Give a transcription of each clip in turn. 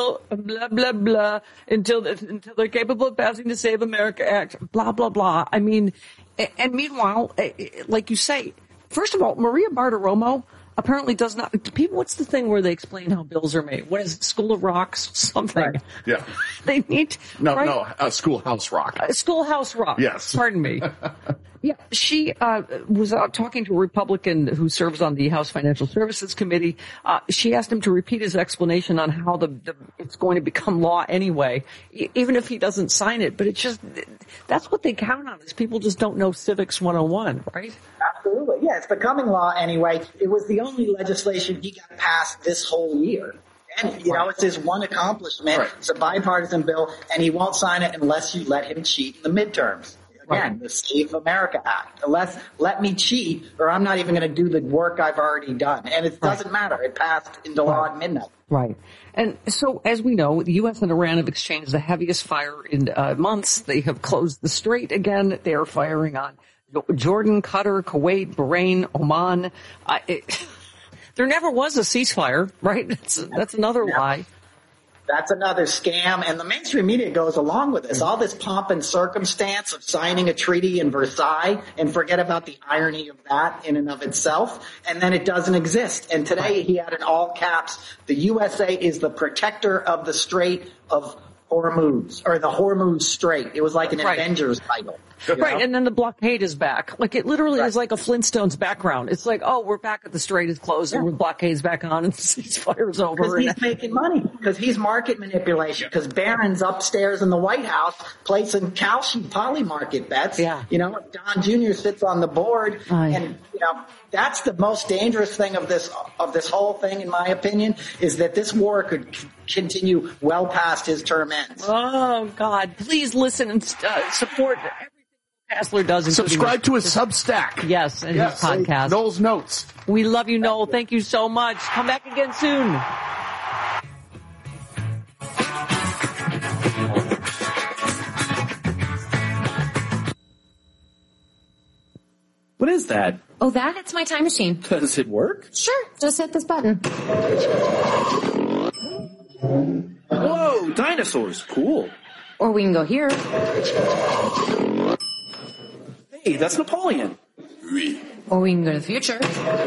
until blah, blah, blah, until they're capable of passing the Save America Act, blah, blah, blah. I mean, and meanwhile, like you say, first of all, Maria Bartiromo apparently does not. People, what's the thing where they explain how bills are made? What is it, School of Rocks? Something. Right. Yeah. They need Schoolhouse Rock. Schoolhouse Rock. Yes. Pardon me. Yeah, she was out talking to a Republican who serves on the House Financial Services Committee. She asked him to repeat his explanation on how it's going to become law anyway, even if he doesn't sign it. But it's just, that's what they count on, is people just don't know Civics 101, right? Absolutely. Yeah, it's becoming law anyway. It was the only legislation he got passed this whole year. And, it's his one accomplishment. Right. It's a bipartisan bill, and he won't sign it unless you let him cheat in the midterms. Again, the Save America Act. Unless let me cheat, or I'm not even going to do the work I've already done. And it doesn't matter. It passed into law at midnight. Right. And so, as we know, the U.S. and Iran have exchanged the heaviest fire in months. They have closed the strait again. They are firing on Jordan, Qatar, Kuwait, Bahrain, Oman. There never was a ceasefire, right? That's another lie. That's another scam, and the mainstream media goes along with this. All this pomp and circumstance of signing a treaty in Versailles, and forget about the irony of that in and of itself, and then it doesn't exist. And today he had in all caps, the USA is the protector of the Strait of Hormuz, or the Hormuz Strait. It was like an Avengers title. Right, and then the blockade is back. Like, it literally is like a Flintstones background. It's like, oh, we're back at the strait is closed, and the blockade's back on, and the ceasefire's over. Because he's making money. Because he's market manipulation. Because Barron's upstairs in the White House placing calcium poly market bets. Yeah. Don Jr. sits on the board, and, that's the most dangerous thing of this whole thing, in my opinion, is that this war could continue well past his term ends. Oh, God. Please listen and support everything Hassler does. Subscribe to his Substack. Yes, and his podcast. Noel's Notes. We love you, Noel. Thank you so much. Come back again soon. What is that? Oh, it's my time machine. Does it work? Sure, just hit this button. Whoa, dinosaurs. Cool. Or we can go here. Hey, that's Napoleon. Or we can go to the future.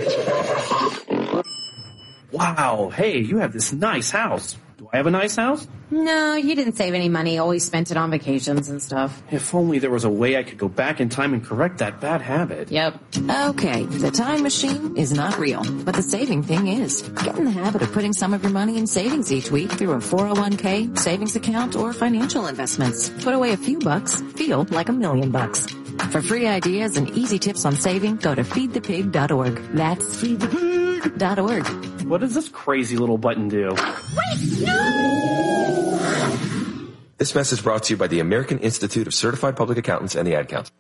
Wow, hey, you have this nice house. Do I have a nice house? No, you didn't save any money. Always spent it on vacations and stuff. If only there was a way I could go back in time and correct that bad habit. Yep. Okay, the time machine is not real, but the saving thing is. Get in the habit of putting some of your money in savings each week through a 401k, savings account, or financial investments. Put away a few bucks, feel like $1 million. For free ideas and easy tips on saving, go to feedthepig.org. That's feedthepig.org. What does this crazy little button do? Wait, no! This message brought to you by the American Institute of Certified Public Accountants and the Ad Council.